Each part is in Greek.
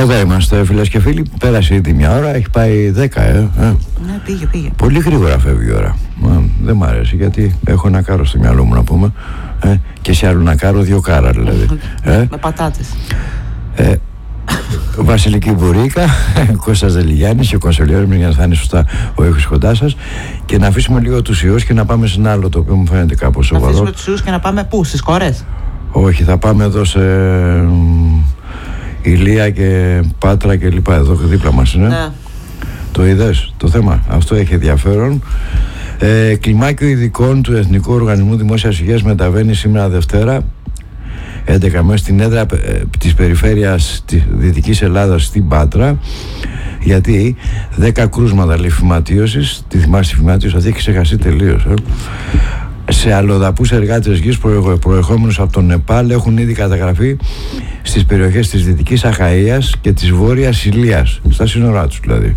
Εδώ είμαστε, φίλες και φίλοι. Πέρασε ήδη μια ώρα, έχει πάει 10. Ναι, πήγε. Πολύ γρήγορα φεύγει η ώρα. Δεν μ' αρέσει, γιατί έχω ένα κάρο στο μυαλό μου, να πούμε. Και σε άλλο ένα κάρο, 2 κάρα δηλαδή. Με πατάτες. Βασιλική Μπουρίκα, Κώστας Δελιγιάννης και ο κονσολιέρος μου, για να θα είναι σωστά ο ήχος κοντά σας. Και να αφήσουμε λίγο τους ιούς και να πάμε σε ένα άλλο, το οποίο μου φαίνεται κάπως σοβαρό. Να αφήσουμε τους ιούς και να πάμε πού, στις Κορές? Όχι, θα πάμε εδώ σε Ηλία και Πάτρα και λοιπά. Εδώ δίπλα μας είναι. Ναι. Το είδες το θέμα? Αυτό έχει ενδιαφέρον. Κλιμάκιο ειδικών του Εθνικού Οργανισμού Δημόσιας Υγείας μεταβαίνει σήμερα Δευτέρα 11 μέσα στην έδρα της περιφέρειας της Δυτικής Ελλάδας στην Πάτρα, γιατί 10 κρούσματα λιφυματίωσης, τη θυμάσαι τη φυματίωση, αυτή έχει ξεχαστεί τελείως, σε αλλοδαπούς εργάτες γης προερχόμενους από τον Νεπάλ έχουν ήδη καταγραφεί στις περιοχές της Δυτικής Αχαΐας και της Βόρειας Ηλίας, στα σύνορά τους δηλαδή.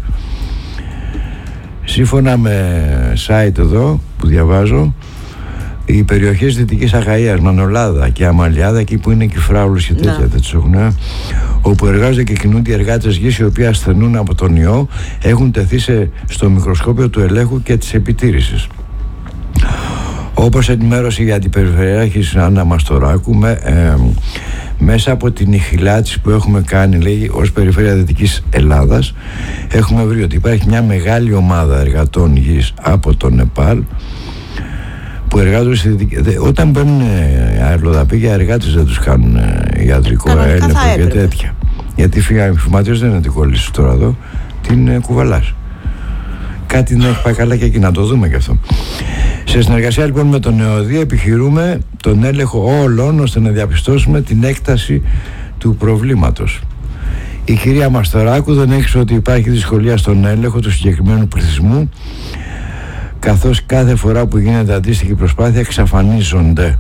Σύμφωνα με site εδώ που διαβάζω, οι περιοχές Δυτικής Αχαΐας, Μανολάδα και Αμαλιάδα, εκεί που είναι Κυφράουλους και τέτοια, δεν τους έχουν, όπου εργάζονται και κινούνται οι εργάτες γης οι οποίοι ασθενούν από τον ιό, έχουν τεθεί στο μικροσκόπιο του ελέγχου και της επιτήρησης. Όπως ενημέρωσε η Αντιπεριφερειάρχης Άννα Μαστοράκου, μέσα από την ηχηλάτηση που έχουμε κάνει, λέει, ως Περιφέρεια Δυτικής Ελλάδας, έχουμε βρει ότι υπάρχει μια μεγάλη ομάδα εργατών γης από το Νεπάλ που εργάζονται στη Δυτική. Όταν μπαίνουν αλλοδαποί εργάτες δεν τους κάνουν ιατρικό έλεγχο και τέτοια. Γιατί η φυματίωση δεν είναι την κόλληση τώρα εδώ, την κουβαλάς. Κάτι να έχει πάει καλά και εκεί, να το δούμε και αυτό. Σε συνεργασία λοιπόν με τον ΕΟΔΗ επιχειρούμε τον έλεγχο όλων ώστε να διαπιστώσουμε την έκταση του προβλήματος. Η κυρία Μαστοράκου δεν έχει ότι υπάρχει δυσκολία στον έλεγχο του συγκεκριμένου πληθυσμού, καθώς κάθε φορά που γίνεται αντίστοιχη προσπάθεια εξαφανίζονται.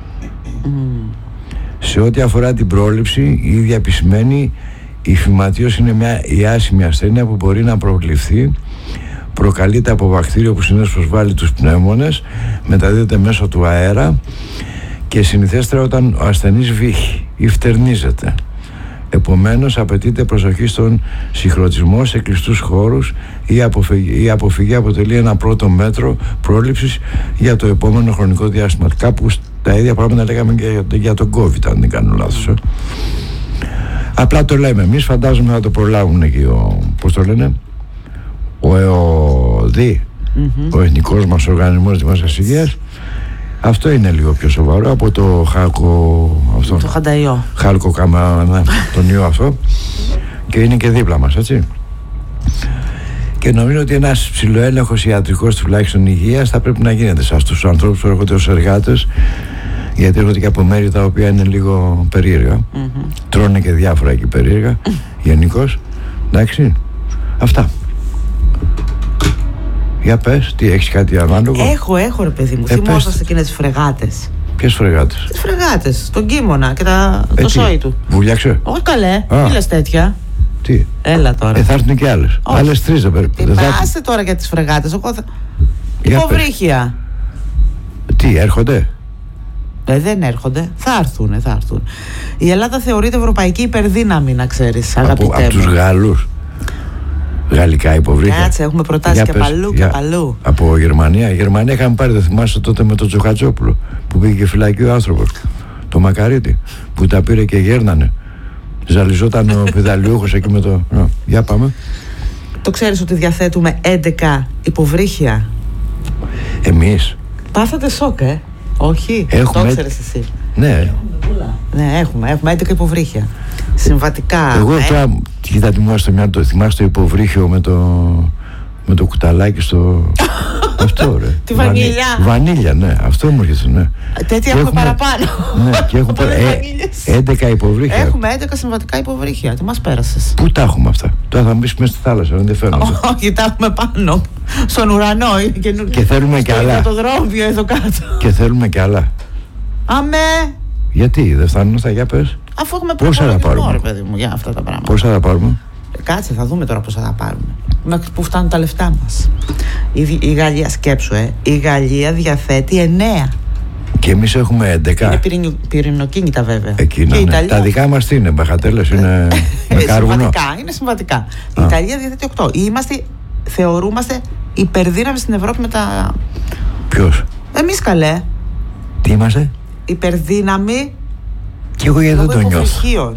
Σε ό,τι αφορά την πρόληψη, η ίδια επισημαίνει, η φυματίωση είναι μια ιάσιμη ασθένεια που μπορεί να προβληθεί. Προκαλείται από βακτήριο που συνήθως προσβάλλει τους πνεύμονες, μεταδίδεται μέσω του αέρα και συνηθέστερα όταν ο ασθενής βύχει ή φτερνίζεται. Επομένως απαιτείται προσοχή στον συγχρονισμό σε κλειστούς χώρους. Η αποφυγή αποτελεί ένα πρώτο μέτρο πρόληψης για το επόμενο χρονικό διάστημα. Κάπου τα ίδια πράγματα λέγαμε και για τον COVID, αν δεν κάνω λάθος. Απλά το λέμε εμείς, φαντάζομαι να το προλάβουν εκεί πώς το λένε, ο ΕΟΔΗ, ο Εθνικός μας Οργανισμός Δημόσιας Υγείας. Αυτό είναι λίγο πιο σοβαρό από το το χανταϊό. Χάλκο τον ιό αυτό, και είναι και δίπλα μας, έτσι. Και νομίζω ότι ένας ψηλοέλεγχος ιατρικός τουλάχιστον υγείας θα πρέπει να γίνεται σε αυτούς τους ανθρώπους που έρχονται ως εργάτες, γιατί έρχονται και από μέρη τα οποία είναι λίγο περίεργα. Τρώνε και διάφορα εκεί περίεργα γενικώς. Εντάξει, αυτά. Για πες, τι έχεις, κάτι ανάλογο? Έχω ρε παιδί μου, θυμόσαστε εκείνες τις φρεγάτες? Ποιες φρεγάτες? Τις φρεγάτες, τον Κίμωνα και το σόι του. Βουλιάξε? Όχι καλέ, μη λες τέτοια. Τι? Έλα τώρα. Θα έρθουν και άλλες. Άλλες 3 δεν πρέπει. Πάστε τώρα για τις φρεγάτες. Υποβρύχια. Τι, έρχονται? Δεν έρχονται. Θα έρθουν. Η Ελλάδα θεωρείται ευρωπαϊκή υπερδύναμη, να ξέρεις, αγαπητέ μου. Από τους Γάλλους? Γαλλικά υποβρύχια. Κάτσε, έχουμε προτάσει και παλού και παλού. Από Γερμανία. Η Γερμανία είχαμε πάρει, δεν θυμάσαι τότε με τον Τζοχατζόπουλο που πήγε και φυλακή ο άνθρωπος. Το Μακαρίτη που τα πήρε και γέρνανε. Ζαλιζόταν ο πεδαλιούχος εκεί με το. Για πάμε. Το ξέρεις ότι διαθέτουμε 11 υποβρύχια? Εμείς? Πάθατε σοκ, όχι? Έχουμε... Το ξέρεις εσύ? Ναι. Ναι, έχουμε 11 υποβρύχια. Συμβατικά. Εγώ τώρα, κοίτα τι μου άρεσε το μυαλό, θυμάσαι το υποβρύχιο με το κουταλάκι στο. Αυτό ρε. Τη βανίλια. Βανίλια, ναι, αυτό μου έρχεται, ναι. Τέτοια έχουμε παραπάνω. Ναι, και έχουμε 11 υποβρύχια. Έχουμε 11 συμβατικά υποβρύχια. Τι μας πέρασες? Πού τα έχουμε αυτά? Τώρα θα μπεις μέσα στη θάλασσα, δεν φαίνονται. Όχι, τα έχουμε πάνω. Στον ουρανό. Και θέλουμε και άλλα. Στο υδατοδρόμιο εδώ κάτω. Και θέλουμε και άλλα. Αμέ. Γιατί δεν φτάνουν αυτά, για πες? Αφού έχουμε προπολογισμό, ρε παιδί μου, για αυτά τα πράγματα. Πόσα θα πάρουμε? Κάτσε, θα δούμε τώρα πόσα θα πάρουμε. Μέχρι που φτάνουν τα λεφτά μας. Η Γαλλία, σκέψου, η Γαλλία διαθέτει 9. Και εμείς έχουμε 11. Είναι πυρηνοκίνητα βέβαια. Εκείνο, και η ναι. Ιταλία... Τα δικά μας τι είναι, μπαχατέλες, είναι με κάρβουνο. Είναι συμβατικά. Η Ιταλία διαθέτει 8. Θεωρούμαστε υπερδύναμοι στην Ευρώπη με τα... Ποιος? Εμείς καλέ. Τι είμαστε? Υπερδύναμοι. Και εγώ γιατί δεν το νιώθω.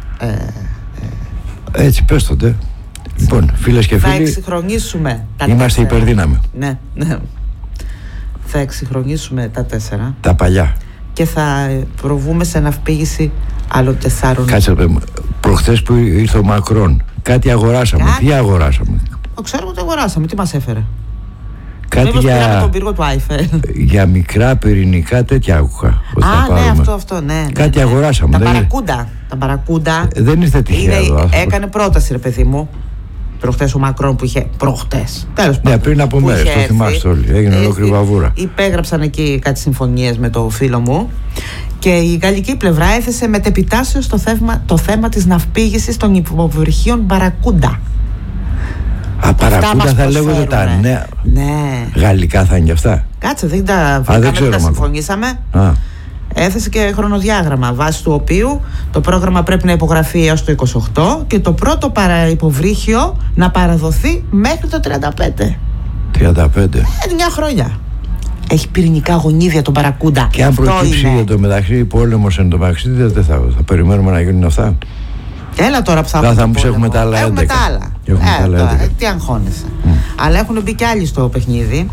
Έτσι πες τότε. Λοιπόν, φίλες και φίλοι, θα εξυγχρονίσουμε τα 4. Είμαστε υπερδύναμοι. Ναι. Θα εξυγχρονίσουμε τα 4. Τα παλιά. Και θα προβούμε σε ναυπήγηση άλλων 4. Κάτσε, προχθές που ήρθε ο Μακρόν, κάτι αγοράσαμε. Τι αγοράσαμε? Ξέρουμε ότι αγοράσαμε. Τι μας έφερε? Κάτι για τον πύργο του Άιφελ. Για μικρά πυρηνικά τέτοια άκουγα. Ναι, αυτό, ναι. Κάτι αγοράσαμε. Τα παρακούντα. Δεν ήρθε τυχαία εδώ. Έκανε πρόταση, ρε παιδί μου. Προχτές ο Μακρόν που είχε. Προχτές. Τέλος πάντων. Ναι, πριν από μέρες, το θυμάστε όλοι. Έγινε ολόκληρη βαβούρα. Υπέγραψαν εκεί κάτι συμφωνίες με το φίλο μου. Και η γαλλική πλευρά έθεσε μετεπιτάσεως το θέμα της ναυπήγησης των υποβρυχίων Μπαρακούντα. Παρακούντα θα λέγονται τα νέα. Ναι. Γαλλικά θα είναι και αυτά. Κάτσε, δεν τα συμφωνήσαμε. Έθεσε και χρονοδιάγραμμα, βάσει του οποίου το πρόγραμμα πρέπει να υπογραφεί έως το 28 και το πρώτο υποβρύχιο να παραδοθεί μέχρι το 35. 35. 9 χρόνια. Έχει πυρηνικά γονίδια τον Μπαρακούντα. Και αν προκύψει εντωμεταξύ πόλεμος εντωμεταξύ, δεν θα περιμένουμε να γίνουν αυτά. Έλα τώρα που θα μου έχουμε τα άλλα 11. Έχουμε τα άλλα. Τι αγχώνεσαι. Αλλά έχουν μπει κι άλλοι στο παιχνίδι.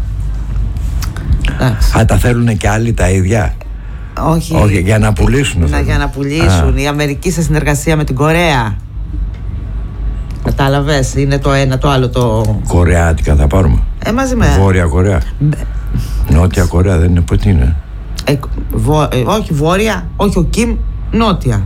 Τα θέλουν και άλλοι τα ίδια? Όχι, για να πουλήσουν. Για να πουλήσουν. Η Αμερική σε συνεργασία με την Κορέα. Κατάλαβες, είναι το ένα, το άλλο το... Κορεάτικα θα πάρουμε. Μαζί με... Βόρεια Κορέα. Νότια Κορέα δεν είναι, τι είναι? Όχι βόρεια, όχι ο Κιμ, νότια.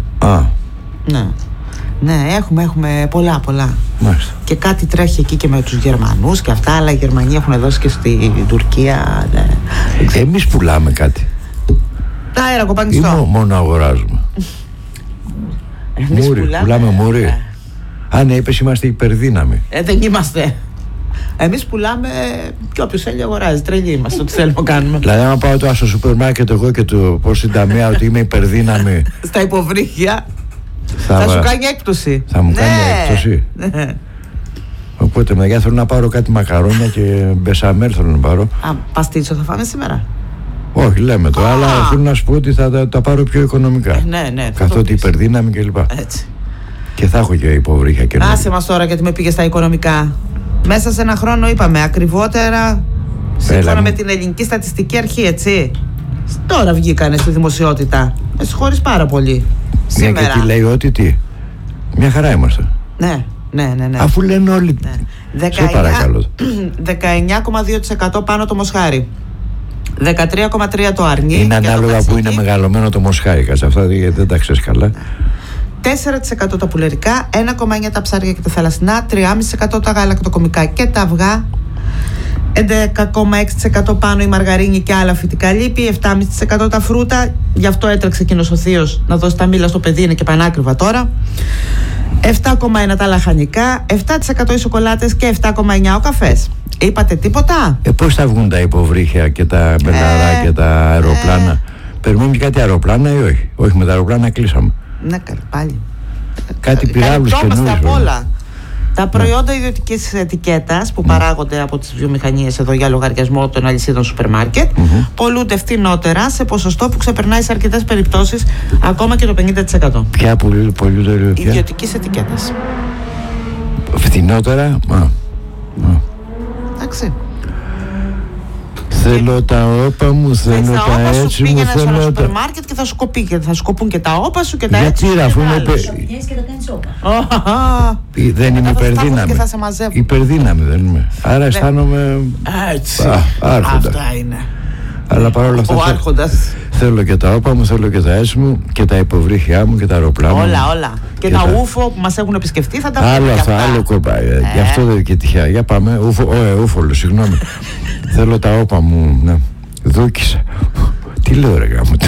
Ναι, έχουμε πολλά. Μάλιστα. Και κάτι τρέχει εκεί και με τους Γερμανούς και αυτά, αλλά οι Γερμανοί έχουν δώσει και στη Τουρκία. Ναι. Εμείς πουλάμε κάτι. Τα αέρα κοπανιστό. Μόνο αγοράζουμε. Πουλάμε μουρί. Ναι, είπες είμαστε υπερδύναμοι. Δεν είμαστε. Εμείς πουλάμε και όποιος θέλει αγοράζει. Τρελοί είμαστε, ό,τι θέλουμε κάνουμε. Δηλαδή, άμα πάω τώρα στο σούπερ μάρκετ εγώ και του πω στην ταμεία ότι είμαι υπερδύναμη στα υποβρύχια, θα σου κάνει έκπτωση. Θα μου κάνει έκπτωση. Ναι. Οπότε με θέλω να πάρω κάτι μακαρόνια και μπεσαμέλ θέλω να πάρω. Παστίτσο θα φάμε σήμερα? Όχι, λέμε το, αλλά θέλω να σου πω ότι θα τα πάρω πιο οικονομικά. Ναι. Καθότι υπερδύναμη κλπ. Έτσι. Και θα έχω και υποβρύχια και άσε μας τώρα γιατί με πήγε στα οικονομικά. Μέσα σε ένα χρόνο είπαμε ακριβότερα σύμφωνα με την ελληνική στατιστική αρχή, έτσι. Τώρα βγήκανε στη δημοσιότητα. Με συγχωρείς πάρα πολύ. Μια και τι λέει ότι τι? Μια χαρά είμαστε. Ναι. Αφού λένε όλοι. Ναι. Σε παρακαλώ. 19,2% πάνω το μοσχάρι. 13,3% το αρνί. Είναι ανάλογα που είναι μεγαλωμένο το μοσχάρι. Αυτά δεν τα ξέρεις καλά. 4% τα πουλερικά, 1,9% τα ψάρια και τα θαλασσινά, 3,5% τα γαλακτοκομικά και τα αυγά, 11,6% πάνω η μαργαρίνη και άλλα φυτικά λίπη, 7,5% τα φρούτα, γι' αυτό έτρεξε εκείνος ο θείος να δώσει τα μήλα στο παιδί, είναι και πανάκριβα τώρα, 7,1% τα λαχανικά, 7% οι σοκολάτες και 7,9% ο καφές. Είπατε τίποτα? Πώς θα βγουν τα υποβρύχια και τα μπελαρά και τα αεροπλάνα? Περιμένουμε κάτι αεροπλάνα ή όχι? Όχι, με τα αεροπλάνα κλείσαμε. Ναι, πάλι. Κάτι πυράβλους καινούριους. Από όλα. Τα προϊόντα ιδιωτικής ετικέτας που παράγονται από τις βιομηχανίες εδώ για λογαριασμό των αλυσίδων σούπερ μάρκετ πολλούνται φθηνότερα σε ποσοστό που ξεπερνάει σε αρκετές περιπτώσεις ακόμα και το 50%. Ποια πολλούνται? Ιδιωτικής ετικέτας. Φθηνότερα. Εντάξει. Θέλω τα όπα μου, θέλω τα έτσι μου, θέλω τα... θέλω τα... σούπερ μάρκετ και θα σου κοπούν και τα όπα σου και τα έτσι. Γιατί αφού είναι... Δεν είμαι υπερδύναμη. Υπερδύναμη δεν είμαι. Άρα αισθάνομαι άρχοντα. Αυτά είναι. Αλλά παρόλα αυτά θέλω και τα όπα μου, θέλω και τα έτσι μου και τα υποβρύχια μου και τα αεροπλάνα. Όλα. Και τα ούφο που μας έχουν επισκεφτεί θα τα πούμε. Άλλο αυτό, άλλο κομπάει. Γι' αυτό δεν και τυχαία. Για πάμε. Ούφολο, συγγνώμη. Θέλω τα όπα μου. Δούκισα. Τι λέω ρε γάμο.